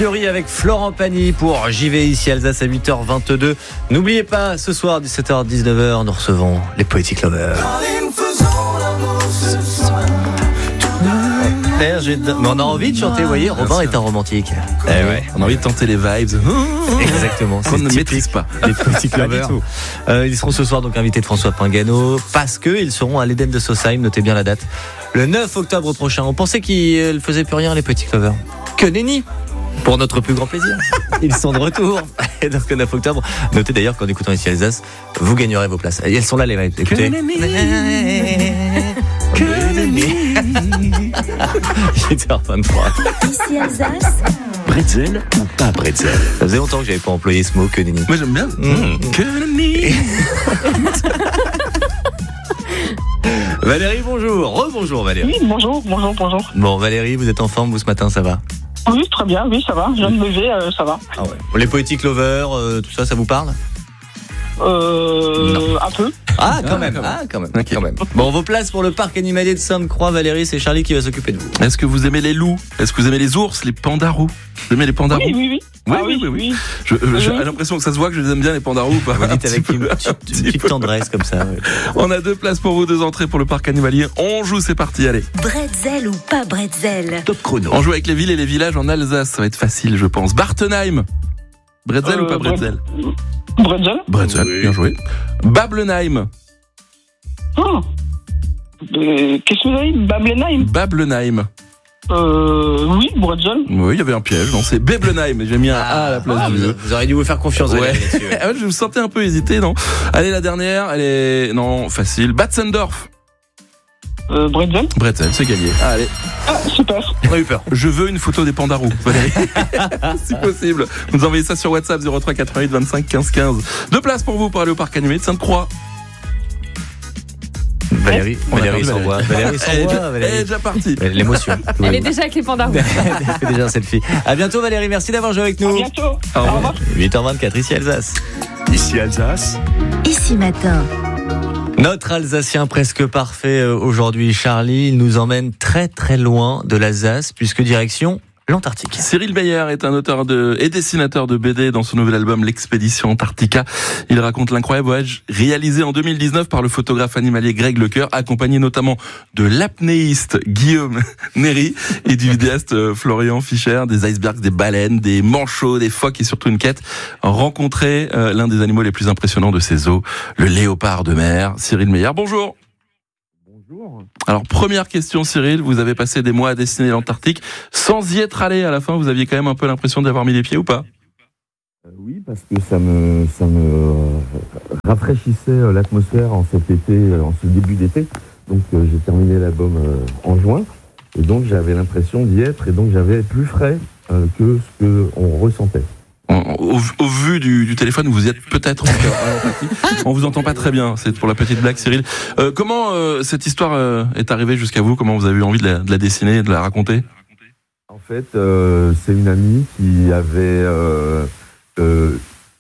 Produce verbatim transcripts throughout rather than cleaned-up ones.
Fiori avec Florent Pagny pour J V ici Alsace à huit heures vingt-deux. N'oubliez pas, ce soir dix-sept heures dix-neuf heures, nous recevons les Poetic Lovers. Mais on a envie de chanter, vous voyez, Robin est un romantique. Eh ouais, on a envie de tenter les vibes. Exactement. Qu'on ne maîtrise pas. Les Poetic Lovers. Euh, ils seront ce soir donc invités de François Pingano parce qu'ils seront à l'Eden de Sausheim, notez bien la date. Le neuf octobre prochain. On pensait qu'ils ne faisaient plus rien, les Poetic Lovers. Que nenni! Pour notre plus grand plaisir. Ils sont de retour. Et donc le neuf octobre, notez d'ailleurs qu'en écoutant ici Alsace, vous gagnerez vos places. Et elles sont là les vibes. Écoutez. Que nenni. Que nenni. huit heures vingt-trois. Ici Alsace. Bretzel ou pas bretzel? Ça faisait longtemps que j'avais pas employé ce mot, que nenni. Moi j'aime bien. Mmh. Que nenni. Valérie, bonjour. Rebonjour Valérie. Oui, bonjour, bonjour, bonjour. Bon Valérie, vous êtes en forme vous ce matin, ça va? Oui, très bien, oui, ça va. Je viens de me lever, euh, ça va. Ah ouais. Les Poetic Lovers, euh, tout ça, ça vous parle? Euh, Non. un peu. Ah, quand Ah, même. quand même. Ah, quand même. Okay. Quand même. Bon, vos places pour le parc animalier de Sainte-Croix, Valérie, c'est Charlie qui va s'occuper de vous. Est-ce que vous aimez les loups? Est-ce que vous aimez les ours, les pandarous? Vous aimez les pandarous? Oui, oui, oui. Oui, Ah oui, oui, oui. Je, Oui. j'ai l'impression que ça se voit que je les aime bien les pandarous ou pas. Vous Un dites petit avec peu, une un petite, petit une petite peu. tendresse comme ça. Ouais. On a deux places pour vous, deux entrées pour le parc animalier. On joue, c'est parti, allez. Bretzel ou pas bretzel? Top chrono. On joue avec les villes et les villages en Alsace, ça va être facile, je pense. Bartenheim. Bretzel Euh, ou pas bretzel? Bretzel. Bretzel, Oui. bien joué. Bablenheim. Ah. Euh, Qu'est-ce que vous avez dit? Bablenheim. Bablenheim. Euh, oui, Bretzel. Oui, il y avait un piège, non, c'est Beblenheim. J'ai mis un A à la place Ah, du vous, E. vous auriez dû vous faire confiance, Ouais. Valérie, là-dessus, ouais. Ah ouais, je me sentais un peu hésité, non? Allez, la dernière, elle est, non, facile. Batzendorf. Euh, Bretzel. Bretzel, c'est gagné. Ah, allez. Ah, super. On a eu peur. Je veux une photo des pandarous, Valérie. Si possible. Vous nous envoyez ça sur WhatsApp zéro trois quatre-vingt-huit vingt-cinq quinze quinze. Deux places pour vous pour aller au parc animé de Sainte-Croix. Valérie, On a Valérie perdu s'envoie. Valérie Elle est s'envoie, déjà- elle est Valérie. déjà partie. L'émotion. Elle est déjà avec les pandarous. Elle fait déjà cette fille. À bientôt Valérie, merci d'avoir joué avec À nous. bientôt. Au Au revoir. revoir. huit heures vingt-quatre, ici Alsace. Ici Alsace. Ici matin. Notre Alsacien presque parfait euh, aujourd'hui, Charlie, il nous emmène très très loin de l'Alsace, puisque direction l'Antarctique. Cyril Meyer est un auteur de, et dessinateur de B D dans son nouvel album L'Expédition Antarctica. Il raconte l'incroyable voyage réalisé en deux mille dix-neuf par le photographe animalier Greg Lecoeur, accompagné notamment de l'apnéiste Guillaume Néry et du vidéaste Florian Fischer, des icebergs, des baleines, des manchots, des phoques et surtout une quête, rencontrer euh, l'un des animaux les plus impressionnants de ces eaux, le léopard de mer. Cyril Meyer, bonjour. Bonjour. Alors, première question, Cyril. Vous avez passé des mois à dessiner l'Antarctique. Sans y être allé à la fin, vous aviez quand même un peu l'impression d'avoir mis les pieds ou pas? Euh, oui, parce que ça me, ça me euh, rafraîchissait euh, l'atmosphère en cet été, euh, en ce début d'été. Donc euh, j'ai terminé l'album euh, en juin. Et donc j'avais l'impression d'y être et donc j'avais plus frais euh, que ce qu'on ressentait. Au, au vu du, du téléphone, vous y êtes peut-être encore à l'Antarctique. On vous entend pas très bien. C'est pour la petite blague, Cyril. Euh, comment euh, cette histoire euh, est arrivée jusqu'à vous? Comment vous avez eu envie de la, de la dessiner et de la raconter? En fait, euh, c'est une amie qui avait euh, euh,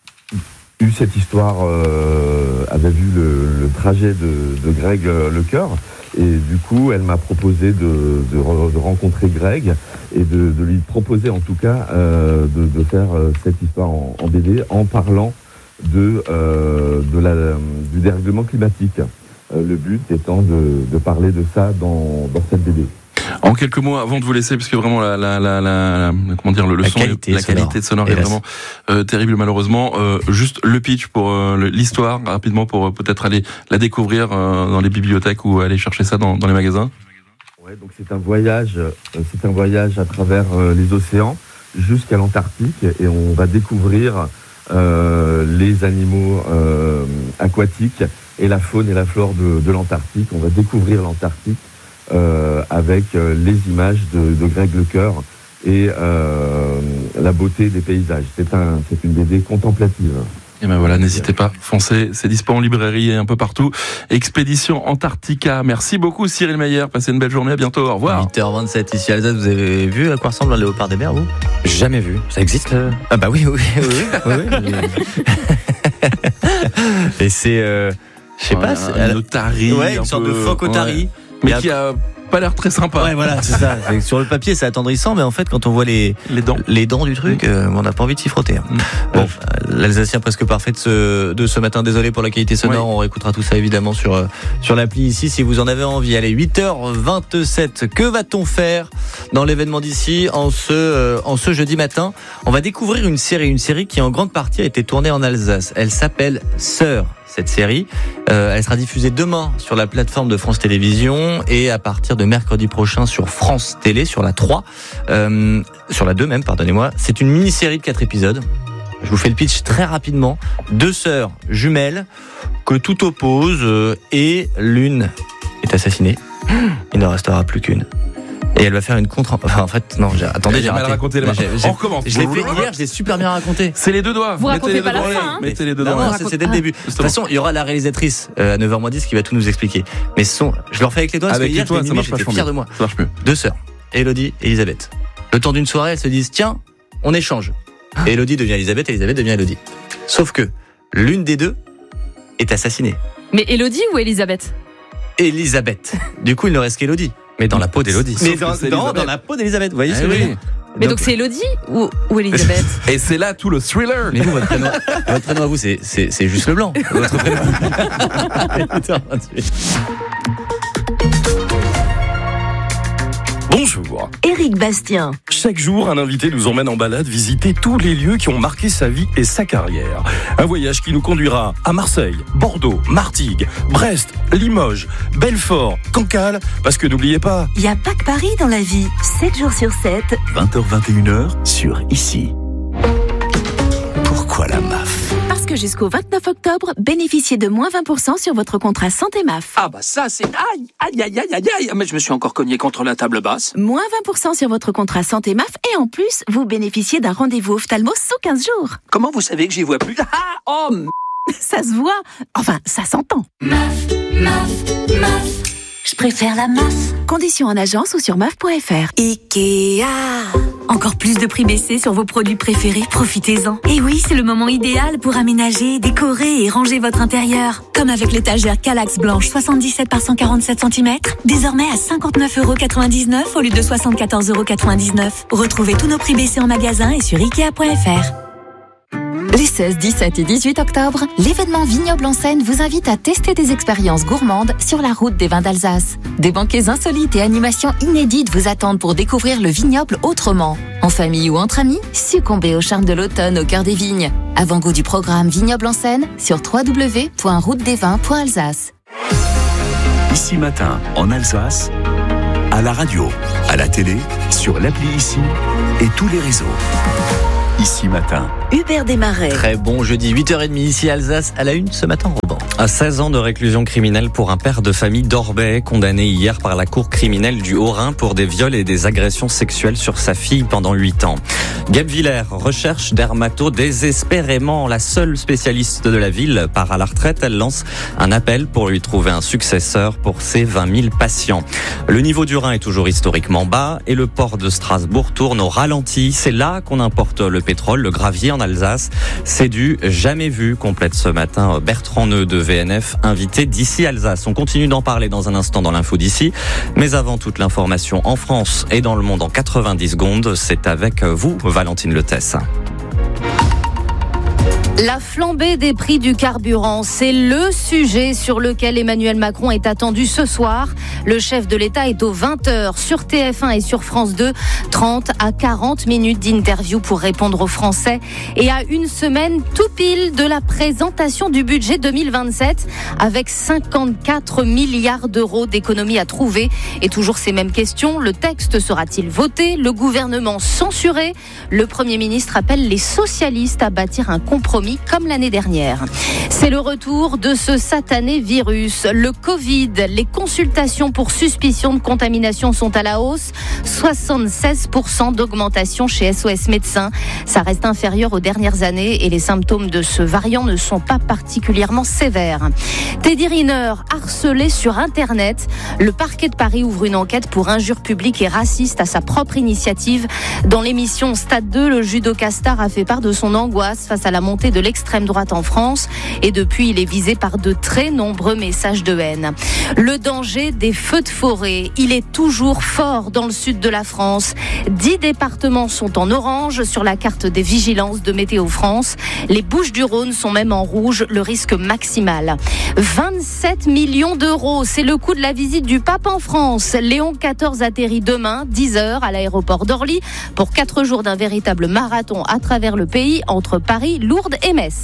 eu cette histoire, euh, avait vu le, le trajet de, de Greg Lecoeur. Et du coup, elle m'a proposé de, de, re, de rencontrer Greg et de, de lui proposer en tout cas euh, de, de faire euh, cette histoire en, en B D en parlant de, euh, de la, du dérèglement climatique. Euh, le but étant de, de parler de ça dans, dans cette B D. En quelques mots, avant de vous laisser, parce que vraiment la, la, la, la, la comment dire, le, le La son, qualité la sonore. qualité sonore est Hélas. vraiment euh, terrible malheureusement. Euh, juste le pitch pour euh, le- l'histoire rapidement pour euh, peut-être aller la découvrir euh, dans les bibliothèques ou aller chercher ça dans, dans les magasins. Ouais, donc c'est un voyage, euh, c'est un voyage à travers euh, les océans jusqu'à l'Antarctique et on va découvrir euh, les animaux euh, aquatiques et la faune et la flore de, de l'Antarctique. On va découvrir l'Antarctique euh, avec euh, les images de, de Greg Lecoeur et euh, la beauté des paysages. C'est un, c'est une B D contemplative. Et ben voilà, n'hésitez pas, foncez, c'est dispo en librairie et un peu partout. Expédition Antarctica. Merci beaucoup Cyril Meyer, passez une belle journée, à bientôt, au revoir. huit heures vingt-sept ici à Alsace, vous avez vu à quoi ressemble un léopard des mers, vous? Jamais vu. Ça existe euh... Ah bah oui, oui, oui, oui. oui, oui. Et c'est, euh, je sais Voilà, pas, c'est, un elle- otarie, ouais, une un sorte peu- de phoque otarie. ouais. Mais Et qui a pas l'air très sympa. Ouais, voilà, c'est ça. C'est que sur le papier, c'est attendrissant, mais en fait, quand on voit les, Les dents. les dents du truc, euh, on n'a pas envie de s'y frotter. hein. Bon, euh, l'Alsacien presque parfait de ce, de ce matin. Désolé pour la qualité sonore. Oui. On réécoutera tout ça évidemment sur, euh, sur l'appli ici si vous en avez envie. Allez, huit heures vingt-sept. Que va-t-on faire dans l'événement d'ici en ce, euh, en ce jeudi matin? On va découvrir une série, une série qui en grande partie a été tournée en Alsace. Elle s'appelle Sœurs. Cette série, euh, elle sera diffusée demain sur la plateforme de France Télévisions et à partir de mercredi prochain sur France Télé, sur la trois, euh, sur la deux même, pardonnez-moi. C'est une mini-série de quatre épisodes. Je vous fais le pitch très rapidement. Deux sœurs jumelles que tout oppose euh, et l'une est assassinée. Il ne restera plus qu'une. Et elle va faire une contre... Enfin, en fait, non, j'ai... attendez, J'ai j'ai mal raté. raconté les J'ai- j'ai- On recommence. Je l'ai fait hier, je l'ai super bien raconté. C'est les deux doigts. Vous Mettez racontez les deux pas la doigts. fin, hein. Mettez les deux Non, doigts. non, ça, c'est dès le début. De toute Justement. façon, il y aura la réalisatrice euh, à neuf heures moins dix qui va tout nous expliquer. Mais ce sont, je leur fais avec les doigts parce Avec que hier, les doigts, je l'ai ça mimé, marche j'étais vachement fier bien. de moi. Ça marche mieux. Deux sœurs, Élodie et Elisabeth. Le temps d'une soirée, elles se disent tiens, on échange. Et Élodie devient Elisabeth et Elisabeth devient Élodie. Sauf que l'une des deux est assassinée. Mais Élodie ou Elisabeth? Elisabeth. Du coup, il ne reste qu'Élodie. Mais dans la peau d'Élodie. Mais Sauf dans, que c'est dans, Elisabeth. dans la peau d'Elisabeth. Vous voyez ce Eh que je veux oui. dire? Mais donc c'est Élodie ou, ou Elisabeth? Et c'est là tout le thriller. Mais vous, votre prénom, votre prénom à vous, c'est, c'est, c'est juste le blanc. Votre prénom. huit heures vingt-huit. Bonjour. Éric Bastien. Chaque jour, un invité nous emmène en balade visiter tous les lieux qui ont marqué sa vie et sa carrière. Un voyage qui nous conduira à Marseille, Bordeaux, Martigues, Brest, Limoges, Belfort, Cancale, parce que n'oubliez pas, Il n'y a pas que Paris dans la vie. sept jours sur sept. vingt heures vingt et une heures sur Ici. Pourquoi la M A F? Parce que jusqu'au vingt-neuf octobre, bénéficiez de moins vingt pour cent sur votre contrat Santé M A F. Ah bah ça c'est... Aïe, aïe, aïe, aïe, aïe, aïe. Mais je me suis encore cogné contre la table basse. Moins vingt pour cent sur votre contrat Santé M A F et en plus, vous bénéficiez d'un rendez-vous ophtalmo sous quinze jours. Comment vous savez que j'y vois plus? Ah, oh, m- Ça se voit. Enfin, ça s'entend. Je préfère la M A F. Conditions en agence ou sur M A F point F R. Ikea. Encore plus de prix baissés sur vos produits préférés, profitez-en. Et oui, c'est le moment idéal pour aménager, décorer et ranger votre intérieur. Comme avec l'étagère Kallax blanche soixante-dix-sept par cent quarante-sept centimètres, désormais à cinquante-neuf euros quatre-vingt-dix-neuf au lieu de soixante-quatorze euros quatre-vingt-dix-neuf. Retrouvez tous nos prix baissés en magasin et sur Ikea point F R. Les seize, dix-sept et dix-huit octobre, l'événement Vignoble en Seine vous invite à tester des expériences gourmandes sur la route des vins d'Alsace. Des banquets insolites et animations inédites vous attendent pour découvrir le vignoble autrement. En famille ou entre amis, succombez au charme de l'automne au cœur des vignes. Avant-goût du programme Vignoble en Seine sur w w w point route des vins point alsace. Ici Matin, en Alsace, à la radio, à la télé, sur l'appli Ici et tous les réseaux. Ici Matin. Hubert Desmarais. Très bon jeudi, huit heures trente ici à Alsace, à la une ce matin, Robin. À seize ans de réclusion criminelle pour un père de famille d'Orbay, condamné hier par la cour criminelle du Haut-Rhin pour des viols et des agressions sexuelles sur sa fille pendant huit ans. Gab Villers recherche dermato désespérément. La seule spécialiste de la ville part à la retraite. Elle lance un appel pour lui trouver un successeur pour ses vingt mille patients. Le niveau du Rhin est toujours historiquement bas et le port de Strasbourg tourne au ralenti. C'est là qu'on importe le pétrole, le gravier en Alsace. C'est du jamais vu, complète ce matin Bertrand Neu de V N F, invité d'Ici Alsace. On continue d'en parler dans un instant dans l'info d'ici. Mais avant toute l'information en France et dans le monde en quatre-vingt-dix secondes, c'est avec vous, Valentine Letesse. La flambée des prix du carburant, c'est le sujet sur lequel Emmanuel Macron est attendu ce soir. Le chef de l'État est aux vingt heures sur T F un et sur France deux. trente à quarante minutes d'interview pour répondre aux Français. Et à une semaine tout pile de la présentation du budget deux mille vingt-sept avec cinquante-quatre milliards d'euros d'économies à trouver. Et toujours ces mêmes questions, le texte sera-t-il voté? Le gouvernement censuré? Le Premier ministre appelle les socialistes à bâtir un compromis comme l'année dernière. C'est le retour de ce satané virus, le Covid. Les consultations pour suspicion de contamination sont à la hausse. soixante-seize pour cent d'augmentation chez S O S Médecins. Ça reste inférieur aux dernières années et les symptômes de ce variant ne sont pas particulièrement sévères. Teddy Riner, harcelé sur Internet. Le parquet de Paris ouvre une enquête pour injures publiques et racistes à sa propre initiative. Dans l'émission Stade deux, le judoka star a fait part de son angoisse face à la montée de l'extrême droite en France. Et depuis, il est visé par de très nombreux messages de haine. Le danger des feux de forêt, il est toujours fort dans le sud de la France. Dix départements sont en orange sur la carte des vigilances de Météo France. Les Bouches-du-Rhône sont même en rouge, le risque maximal. vingt-sept millions d'euros, c'est le coût de la visite du pape en France. Léon quatorze atterrit demain, dix heures, à l'aéroport d'Orly, pour quatre jours d'un véritable marathon à travers le pays, entre Paris, Lourdes et Metz.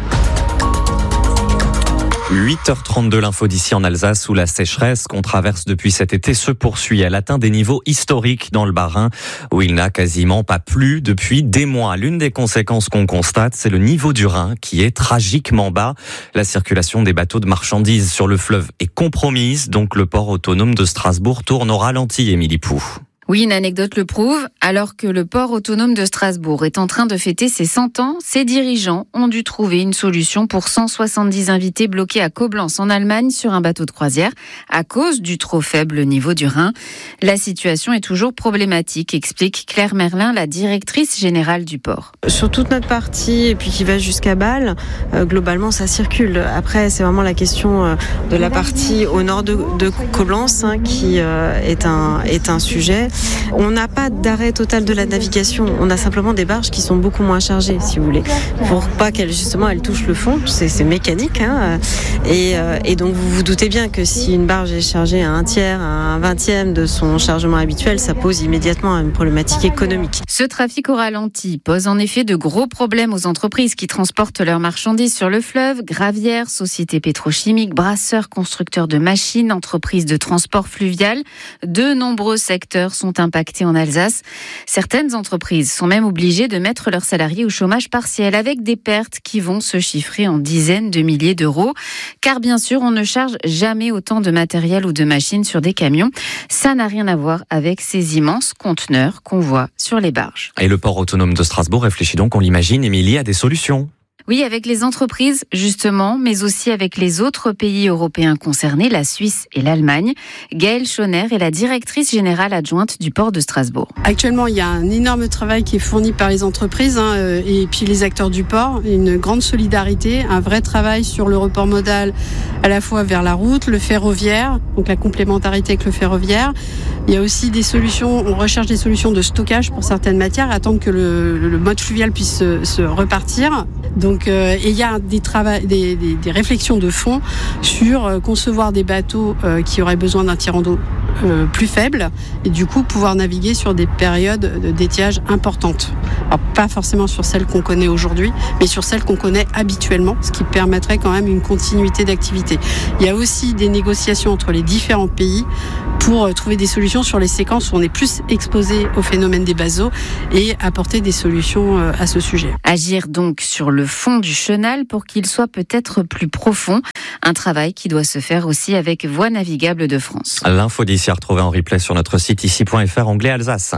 huit heures trente-deux, l'info d'ici en Alsace, où la sécheresse qu'on traverse depuis cet été se poursuit. Elle atteint des niveaux historiques dans le Bas-Rhin, où il n'a quasiment pas plu depuis des mois. L'une des conséquences qu'on constate, c'est le niveau du Rhin qui est tragiquement bas. La circulation des bateaux de marchandises sur le fleuve est compromise, donc le port autonome de Strasbourg tourne au ralenti, Émilie Pou. Oui, une anecdote le prouve. Alors que le port autonome de Strasbourg est en train de fêter ses cent ans, ses dirigeants ont dû trouver une solution pour cent soixante-dix invités bloqués à Koblenz en Allemagne sur un bateau de croisière à cause du trop faible niveau du Rhin. La situation est toujours problématique, explique Claire Merlin, la directrice générale du port. Sur toute notre partie, et puis qui va jusqu'à Bâle, euh, globalement ça circule. Après, c'est vraiment la question euh, de la partie au nord de, de Koblenz hein, qui euh, est, un, est un sujet. On n'a pas d'arrêt total de la navigation, on a simplement des barges qui sont beaucoup moins chargées, si vous voulez, pour pas qu'elles justement elles touchent le fond. C'est, c'est mécanique, hein, et, euh, et donc vous vous doutez bien que si une barge est chargée à un tiers, à un vingtième de son chargement habituel, ça pose immédiatement une problématique économique. Ce trafic au ralenti pose en effet de gros problèmes aux entreprises qui transportent leurs marchandises sur le fleuve. Gravières, sociétés pétrochimiques, brasseurs, constructeurs de machines, entreprises de transport fluvial. De nombreux secteurs sont impactés en Alsace. Certaines entreprises sont même obligées de mettre leurs salariés au chômage partiel avec des pertes qui vont se chiffrer en dizaines de milliers d'euros. Car bien sûr, on ne charge jamais autant de matériel ou de machines sur des camions. Ça n'a rien à voir avec ces immenses conteneurs qu'on voit sur les barges. Et le port autonome de Strasbourg réfléchit donc, on l'imagine, Émilie, à des solutions. Oui, avec les entreprises, justement, mais aussi avec les autres pays européens concernés, la Suisse et l'Allemagne. Gaëlle Schoner est la directrice générale adjointe du port de Strasbourg. Actuellement, il y a un énorme travail qui est fourni par les entreprises hein, et puis les acteurs du port, une grande solidarité, un vrai travail sur le report modal à la fois vers la route, le ferroviaire, donc la complémentarité avec le ferroviaire. Il y a aussi des solutions, on recherche des solutions de stockage pour certaines matières, attendre que le, le mode fluvial puisse se, se repartir. Donc, euh, et il y a des, travaux, des, des, des réflexions de fond sur euh, concevoir des bateaux euh, qui auraient besoin d'un tirant d'eau euh, plus faible et du coup pouvoir naviguer sur des périodes d'étiage importantes. Alors pas forcément sur celles qu'on connaît aujourd'hui, mais sur celles qu'on connaît habituellement, ce qui permettrait quand même une continuité d'activité. Il y a aussi des négociations entre les différents pays pour euh, trouver des solutions sur les séquences où on est plus exposé au phénomène des bases eaux et apporter des solutions euh, à ce sujet. Agir donc sur le fond du chenal pour qu'il soit peut-être plus profond. Un travail qui doit se faire aussi avec Voies navigables de France. L'info d'ici à retrouver en replay sur notre site ici point f r, onglet Alsace.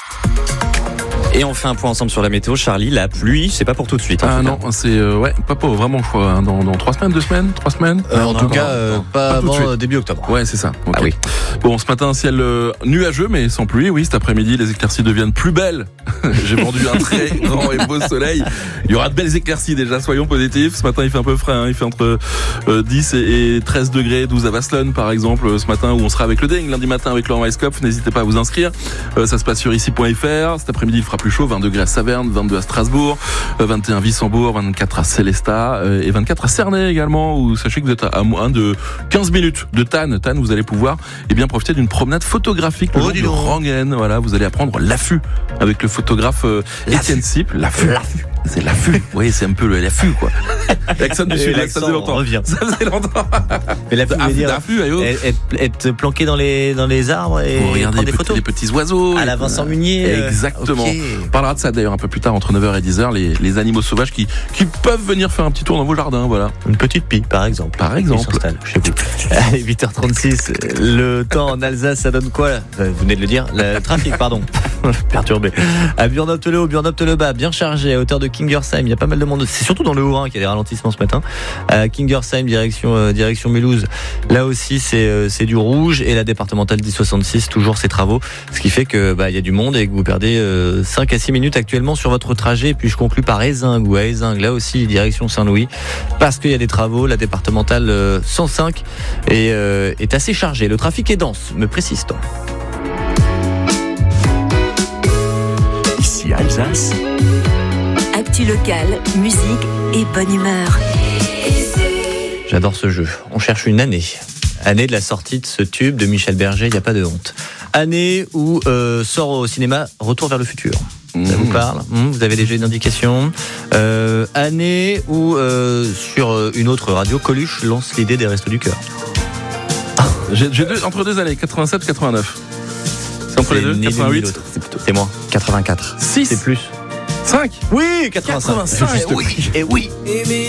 Et on fait un point ensemble sur la météo. Charlie, la pluie, c'est pas pour tout de suite. Ah non, c'est euh, ouais, pas pour vraiment quoi. Hein, dans, dans trois semaines, deux semaines, trois semaines. Euh, en non, tout non, cas, non, euh, non, pas, pas avant euh, début octobre. Ouais, c'est ça. Okay. Ah oui. Bon, ce matin, ciel euh, nuageux mais sans pluie. Oui, cet après-midi, les éclaircies deviennent plus belles. J'ai vendu un très grand et beau soleil. Il y aura de belles éclaircies déjà. Soyons positifs. Ce matin, il fait un peu frais. Hein, il fait entre euh, dix et treize degrés, douze à Vasselonne par exemple. Ce matin, où on sera avec le Ding lundi matin avec Laurent Weisskopf. N'hésitez pas à vous inscrire. Euh, ça se passe sur ici point f r. Cet après-midi, il fera plus chaud. vingt degrés à Saverne, vingt-deux à Strasbourg, vingt et un à Wissembourg, vingt-quatre à Célestat et vingt-quatre à Cernay également, où sachez que vous êtes à moins de quinze minutes de Tannes. Tannes, vous allez pouvoir eh bien, profiter d'une promenade photographique le oh, long du Rangen. Voilà, vous allez apprendre l'affût avec le photographe euh, Étienne Sipp. L'affût. L'affût. C'est l'affût. Oui, c'est un peu le l'affût, quoi. L'accent du sud, ça faisait longtemps. Revient. Ça faisait longtemps. Mais l'affût, veut dire l'affût, être, être planqué dans les, dans les arbres et oh, prendre des petits, photos. Les petits oiseaux. À la Vincent Munier. Euh, exactement. Okay. On parlera de ça d'ailleurs un peu plus tard entre neuf heures et dix heures, les, les animaux sauvages qui, qui peuvent venir faire un petit tour dans vos jardins, voilà. Une petite pie, par exemple. Par exemple. Chez vous. Allez, huit heures trente-six. Le temps en Alsace, ça donne quoi, là? Vous venez de le dire. Le trafic, pardon. Perturbé. À Burnopte-le-Haut, Burnopte-le-Bas, bien chargé à hauteur de Kingersheim, il y a pas mal de monde. C'est surtout dans le Haut-Rhin qu'il y a des ralentissements ce matin. À Kingersheim, direction euh, direction Mulhouse. Là aussi, c'est euh, c'est du rouge. Et la départementale dix soixante-six, toujours ces travaux. Ce qui fait que bah il y a du monde et que vous perdez euh, cinq à six minutes actuellement sur votre trajet. Et puis je conclus par Ézingue ou à Ézingue. Là aussi, direction Saint-Louis, parce qu'il y a des travaux. La départementale euh, cent cinq est, euh, est assez chargée. Le trafic est dense, me précise-t-on. Ici Alsace. Actu local, musique et bonne humeur. J'adore ce jeu. On cherche une année. Année de la sortie de ce tube de Michel Berger, il n'y a pas de honte. Année où euh, sort au cinéma Retour vers le futur. Mmh. Ça vous parle ? mmh, Vous avez déjà une indication ? euh, Année où euh, sur une autre radio, Coluche lance l'idée des Restos du Cœur. J'ai, j'ai deux, entre deux années, quatre-vingt-sept et quatre-vingt-neuf. C'est entre c'est les deux, quatre-vingt-huit. C'est, plutôt, c'est moi. quatre-vingt-quatre. six. C'est plus. cinq. Oui, quatre-vingt-cinq. quatre-vingt-cinq. Juste oui. Et oui.